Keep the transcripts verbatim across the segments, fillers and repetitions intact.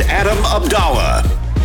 Adam Abdallah.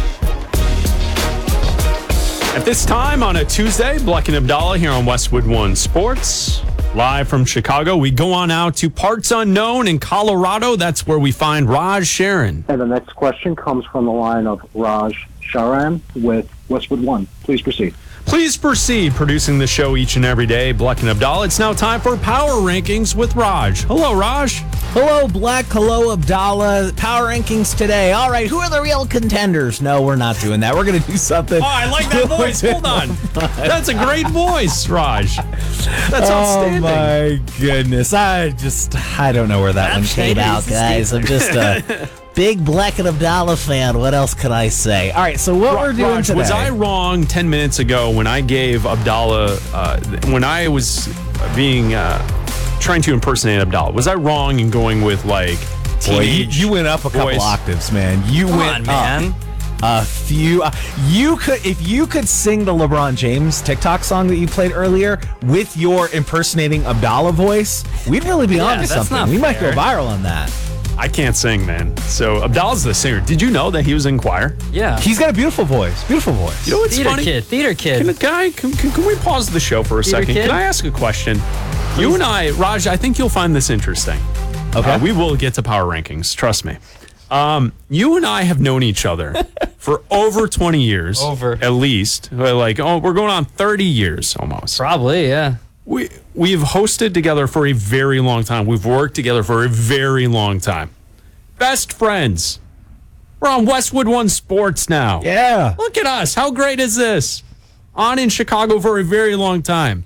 At this time on a Tuesday, Bleck and Abdallah here on Westwood One Sports. Live from Chicago, we go on out to parts unknown in Colorado. That's where we find Raj Sharon. And the next question comes from the line of Raj Sharan with Westwood One. Please proceed. Please proceed. Producing the show each and every day, Bleck and Abdallah. It's now time for Power Rankings with Raj. Hello, Raj. Hello, Bleck. Hello, Abdallah. Power rankings today. All right, who are the real contenders? No, we're not doing that. We're going to do something. Oh, I like that voice. Hold on. That's a great voice, Raj. That's outstanding. Oh, my goodness. I just, I don't know where that one came out, guys. I'm just a big Bleck and Abdallah fan. What else can I say? All right, so what Ra- we're doing Raj, today. was I wrong ten minutes ago when I gave Abdallah, uh, when I was being, uh, trying to impersonate Abdallah, was I wrong in going with, like, Boy, you, teenage you went up a couple voice? octaves, man. You Come went on, man. up a few. Uh, you could, if you could sing the LeBron James TikTok song that you played earlier with your impersonating Abdallah voice, we'd really be Yeah, on to that's something. not We might go fair. viral on that. I can't sing, man. So Abdallah's the singer. Did you know that he was in choir? Yeah. He's got a beautiful voice. Beautiful voice. You know what's Theater funny? kid. Theater kid. Can, can, I, can, can, can we pause the show for a Theater second? kid? Can I ask a question? You and I, Raj, I think you'll find this interesting. Okay. Uh, we will get to power rankings. Trust me. Um, you and I have known each other for over twenty years. Over. At least. Like, oh, we're going on thirty years almost. Probably, yeah. We, we've hosted together for a very long time. We've worked together for a very long time. Best friends. We're on Westwood One Sports now. Yeah. Look at us. How great is this? On in Chicago for a very long time.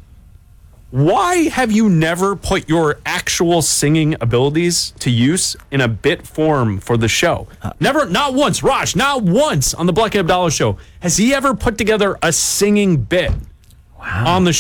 Why have you never put your actual singing abilities to use in a bit form for the show? Never, not once, Raj, not once on the Bleck and Abdallah show has he ever put together a singing bit on the